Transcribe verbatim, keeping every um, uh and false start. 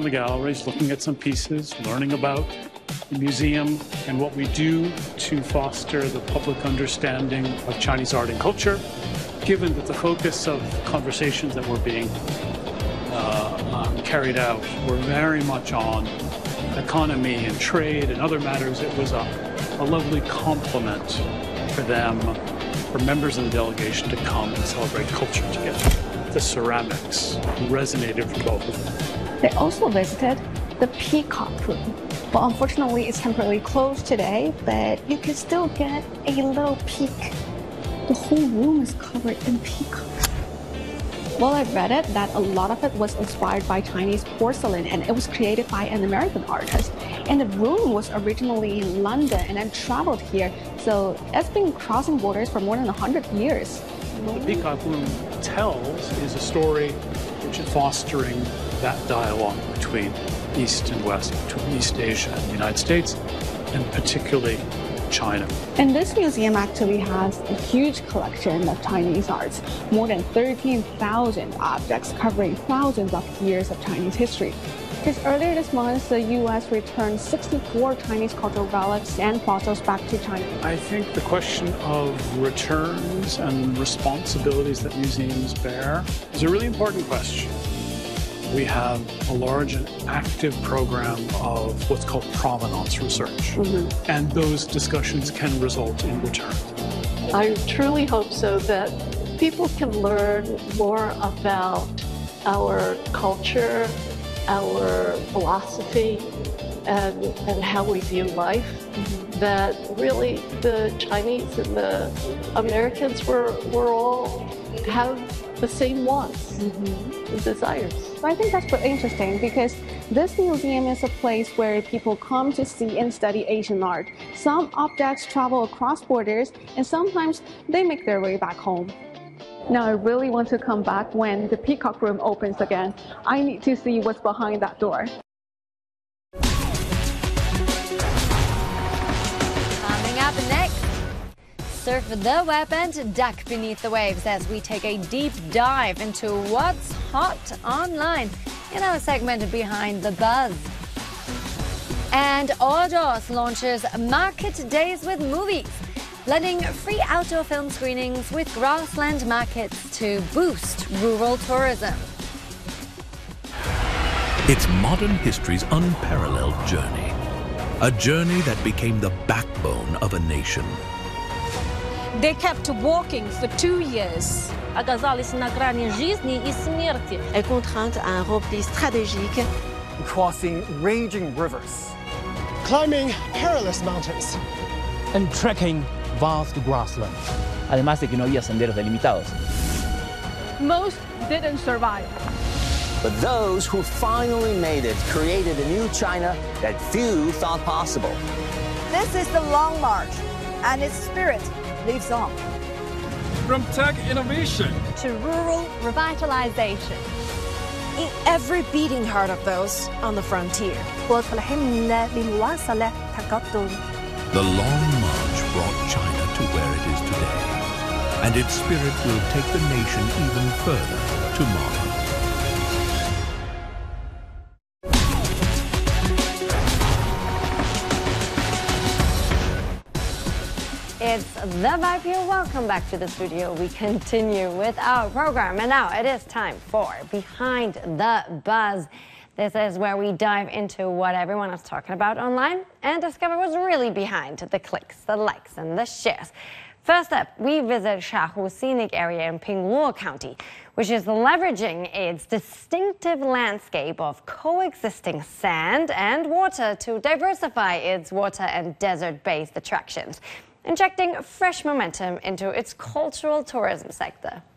the galleries, looking at some pieces, learning about the museum and what we do to foster the public understanding of Chinese art and culture, given that the focus of conversations that were being uh, um, carried out were very much on economy and trade and other matters. It was a, a lovely compliment for them, for members of the delegation to come and celebrate culture together. The ceramics resonated for both of them. They also visited the Peacock Room. Well, unfortunately, it's temporarily closed today, but you can still get a little peek. The whole room is covered in peacocks. Well, I read it that a lot of it was inspired by Chinese porcelain, and it was created by an American artist. And the room was originally in London and then traveled here, so it's been crossing borders for more than one hundred years. What the Peacock Room tells is a story which is fostering that dialogue between East and West, between East Asia and the United States, and particularly China. And this museum actually has a huge collection of Chinese arts, more than thirteen thousand objects covering thousands of years of Chinese history. Because earlier this month, the U S returned sixty-four Chinese cultural relics and fossils back to China. I think the question of returns and responsibilities that museums bear is a really important question. We have a large and active program of what's called provenance research, mm-hmm. and those discussions can result in return. I truly hope so, that people can learn more about our culture, our philosophy, and, and how we view life. Mm-hmm. That really the Chinese and the Americans were, were all have the same wants mm-hmm. and desires. So I think that's pretty interesting, because this museum is a place where people come to see and study Asian art. Some objects travel across borders, and sometimes they make their way back home. Now I really want to come back when the Peacock Room opens again. I need to see what's behind that door. Coming up next, surf the web and duck beneath the waves as we take a deep dive into what's hot online in our segment Behind the Buzz. And Ordos launches Market Days with Movies, blending free outdoor film screenings with grassland markets to boost rural tourism. It's modern history's unparalleled journey, a journey that became the backbone of a nation. They kept walking for two years. Оказались на грани жизни и смерти. Elle contrainte à un repli stratégique. Crossing raging rivers. Climbing perilous mountains. And trekking vast grasslands. Además de que no había senderos delimitados. Most didn't survive. But those who finally made it created a new China that few thought possible. This is the Long March, and its spirit lives on. From tech innovation to rural revitalization. In every beating heart of those on the frontier. The Long March brought China to where it is today, and its spirit will take the nation even further tomorrow. It's The Vibe here. Welcome back to the studio. We continue with our program, and now it is time for Behind the Buzz. This is where we dive into what everyone is talking about online and discover what's really behind the clicks, the likes, and the shares. First up, we visit Shahu Scenic Area in Pingwu County, which is leveraging its distinctive landscape of coexisting sand and water to diversify its water and desert-based attractions, injecting fresh momentum into its cultural tourism sector.